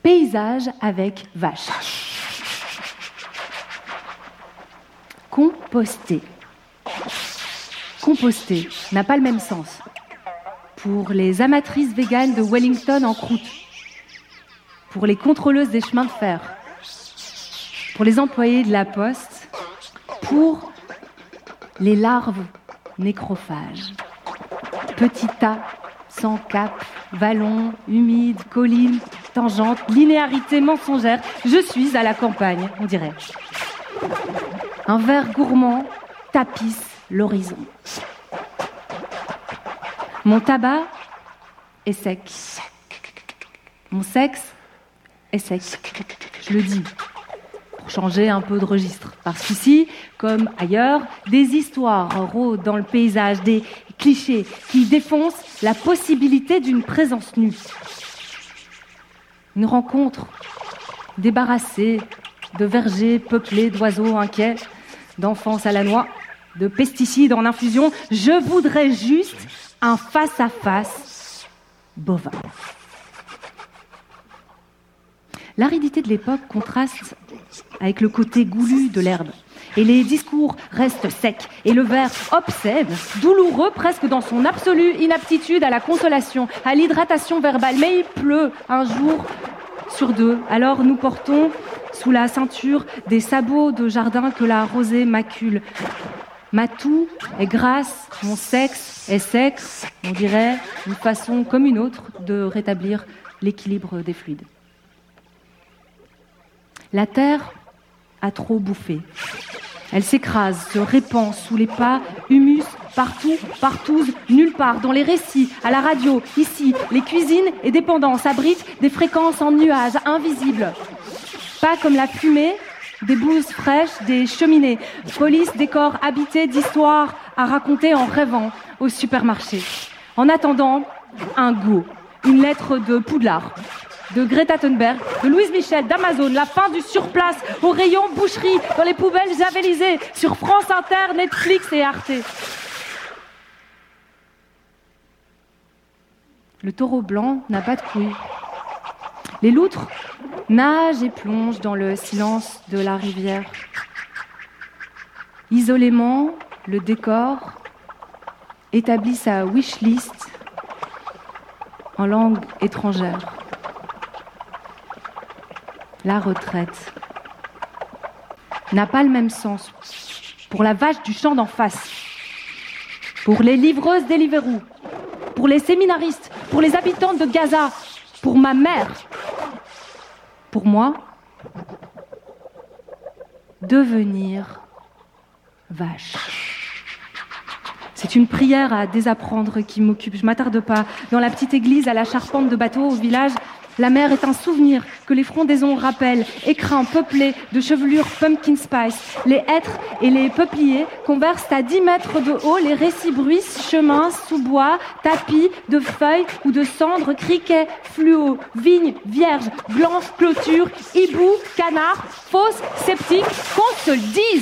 Paysage avec vache. Composter. Composter n'a pas le même sens. Pour les amatrices véganes de Wellington en croûte, pour les contrôleuses des chemins de fer, pour les employés de la poste, pour les larves nécrophages. Petits tas, sans cap, vallons, humides, collines, tangentes, linéarité mensongère. Je suis à la campagne, on dirait. Un verre gourmand tapisse l'horizon. Mon tabac est sec. Mon sexe est sec. Je le dis, pour changer un peu de registre. Parce qu'ici, comme ailleurs, des histoires rôdent dans le paysage, des clichés qui défoncent la possibilité d'une présence nue. Une rencontre débarrassée de vergers peuplés d'oiseaux inquiets, d'enfants à la noix, de pesticides en infusion. Je voudrais juste un face-à-face bovin. L'aridité de l'époque contraste avec le côté goulu de l'herbe. Et les discours restent secs. Et le vers obsède, douloureux presque dans son absolue inaptitude à la consolation, à l'hydratation verbale. Mais il pleut un jour sur deux. Alors nous portons sous la ceinture des sabots de jardin que la rosée macule. Ma toux est grasse, mon sexe est sec, on dirait une façon comme une autre de rétablir l'équilibre des fluides. La terre a trop bouffé. Elle s'écrase, se répand sous les pas, humus, partout, partouze, nulle part, dans les récits, à la radio, ici, les cuisines et dépendances abritent des fréquences en nuages, invisibles. Pas comme la fumée des blouses fraîches, des cheminées, police des corps habités d'histoires à raconter en rêvant au supermarché. En attendant, un go, une lettre de Poudlard, de Greta Thunberg, de Louise Michel, d'Amazon, la fin du surplace au rayon boucherie, dans les poubelles javelisées, sur France Inter, Netflix et Arte. Le taureau blanc n'a pas de couilles. Les loutres nagent et plongent dans le silence de la rivière. Isolément, le décor établit sa wishlist en langue étrangère. La retraite n'a pas le même sens pour la vache du champ d'en face, pour les livreuses Deliveroo, pour les séminaristes, pour les habitantes de Gaza, pour ma mère. Pour moi, devenir vache. C'est une prière à désapprendre qui m'occupe. Je m'attarde pas. Dans la petite église à la charpente de bateau au village, la mer est un souvenir que les frondaisons rappellent, écrins peuplés de chevelures pumpkin spice. Les hêtres et les peupliers conversent à 10 mètres de haut, les récits bruissent, chemins, sous-bois, tapis de feuilles ou de cendres, criquets, fluo, vignes, vierges, blancs, clôtures, hibou, canards, fausses, sceptiques, qu'on se le dise.